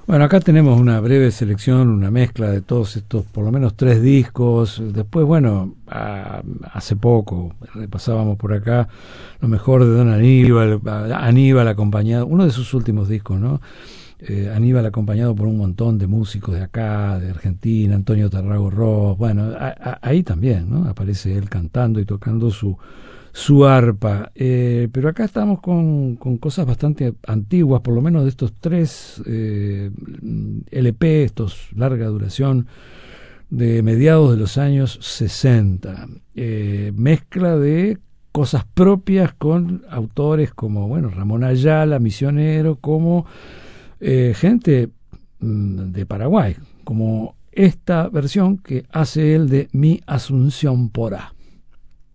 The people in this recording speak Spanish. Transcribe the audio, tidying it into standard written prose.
Bueno, acá tenemos una breve selección, una mezcla de todos estos, por lo menos 3 discos. Después, bueno, hace poco repasábamos por acá lo mejor de Don Aníbal, Aníbal acompañado, uno de sus últimos discos, ¿no? Aníbal acompañado por un montón de músicos de acá, de Argentina, Antonio Tarrago Ross. Bueno, ahí también, ¿no? Aparece él cantando y tocando su arpa. Pero acá estamos con cosas bastante antiguas, por lo menos de estos 3 LP, estos larga duración, de mediados de los años 60. Mezcla de cosas propias con autores como, bueno, Ramón Ayala, misionero, como gente de Paraguay, como esta versión que hace él de Mi Asunción Porá.